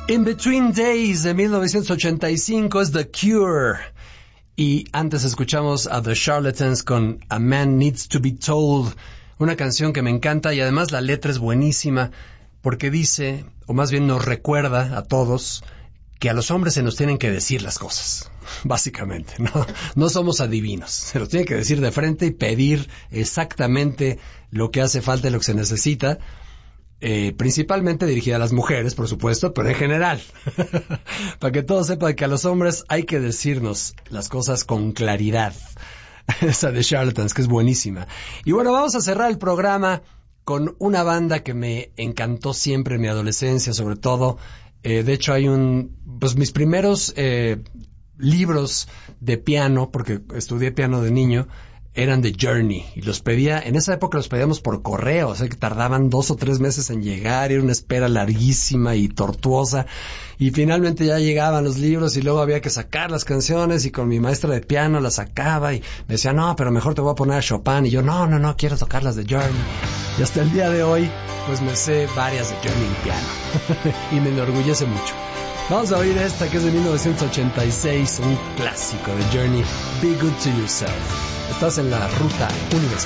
In Between Days de 1985 es The Cure. Y antes escuchamos a The Charlatans con A Man Needs to Be Told, una canción que me encanta y además la letra es buenísima porque dice, o más bien nos recuerda a todos, que a los hombres se nos tienen que decir las cosas, básicamente. No somos adivinos, se nos tiene que decir de frente y pedir exactamente lo que hace falta y lo que se necesita. Principalmente dirigida a las mujeres, por supuesto, pero en general, para que todos sepan que a los hombres hay que decirnos las cosas con claridad. Esa de Charlatans, que es buenísima. Y bueno, vamos a cerrar el programa con una banda que me encantó siempre en mi adolescencia, sobre todo. De hecho, hay mis primeros libros de piano, porque estudié piano de niño, eran de Journey, y en esa época los pedíamos por correo, o sea que tardaban 2 o 3 meses en llegar, era una espera larguísima y tortuosa, y finalmente ya llegaban los libros y luego había que sacar las canciones, y con mi maestra de piano las sacaba y me decía, no, pero mejor te voy a poner a Chopin, y yo, no, quiero tocar las de Journey, y hasta el día de hoy, pues me sé varias de Journey en piano, y me enorgullece mucho. Vamos a oír esta que es de 1986, un clásico de Journey, Be Good to Yourself. Estás en la ruta universal.